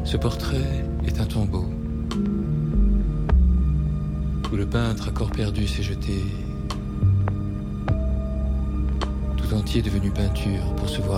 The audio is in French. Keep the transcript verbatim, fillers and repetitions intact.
Ce portrait est un tombeau où le peintre à corps perdu s'est jeté, tout entier devenu peinture pour se voir